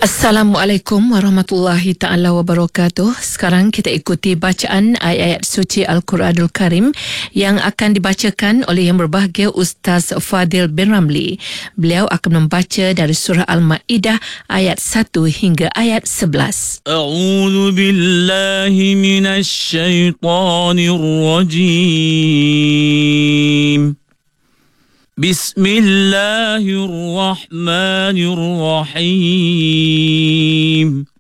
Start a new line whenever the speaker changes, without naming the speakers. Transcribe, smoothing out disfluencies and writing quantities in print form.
Assalamualaikum warahmatullahi ta'ala wabarakatuh. Sekarang kita ikuti bacaan ayat-ayat suci Al-Quranul Karim yang akan dibacakan oleh Yang Berbahagia Ustaz Fadil bin Ramli. Beliau akan membaca dari surah Al-Ma'idah ayat 1 hingga ayat 11.
A'udzu billahi minasy syaithanir rajim. Bismillahirrahmanirrahim.